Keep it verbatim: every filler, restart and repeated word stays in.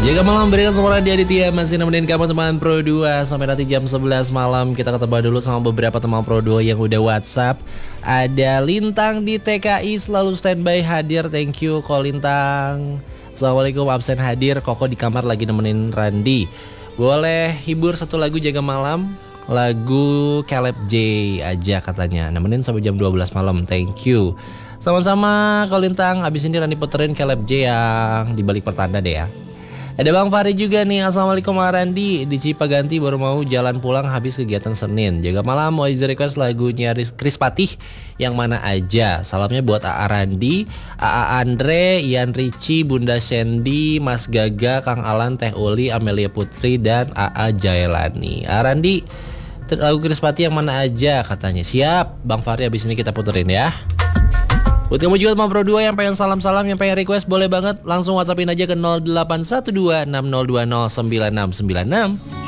Jaga malam berikan suara di Aditya masih nemenin kamu teman Pro dua sampai nanti jam sebelas malam. Kita ketemu dulu sama beberapa teman Pro dua yang udah WhatsApp. Ada Lintang di T K I selalu standby hadir. Thank you Ko Lintang. Assalamualaikum, absen hadir. Koko di kamar lagi nemenin Randi. Boleh hibur satu lagu jaga malam, lagu Caleb J aja katanya. Nemenin sampai jam dua belas malam. Thank you. Sama-sama Ko Lintang. Abis ini Randi puterin Caleb J yang di balik pertanda deh ya. Ada Bang Fahri juga nih. Assalamualaikum Mas Randi. Di Cipaganti baru mau jalan pulang habis kegiatan Senin. Jaga malam mau izin request lagunya Kris Patih yang mana aja. Salamnya buat A A Randi, A A Andre, Ian Ricci, Bunda Sandy, Mas Gaga, Kang Alan, Teh Uli, Amelia Putri, dan A A Jailani. A A Randi, lagu Kris Patih yang mana aja katanya. Siap Bang Fahri, abis ini kita puterin ya. Buat kamu juga teman Pro dua yang pengen salam-salam, yang pengen request, boleh banget langsung WhatsAppin aja ke nol delapan satu dua enam nol dua nol sembilan enam sembilan enam.